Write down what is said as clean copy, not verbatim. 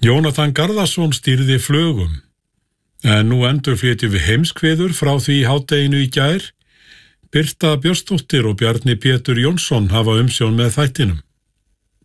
Jónatan Garðarsson stýrði Flugum, en nú endurflytjum við heimskveður frá því hádeginu í gær. Birta Björnsdóttir og Bjarni Pétur Jónsson hafa umsjón með þættinum.